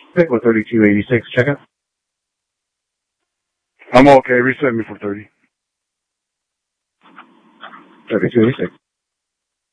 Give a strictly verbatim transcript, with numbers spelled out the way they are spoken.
Pick with thirty-two eighty-six. Check it. I'm okay. Reset me for thirty. thirty-two eighty-six.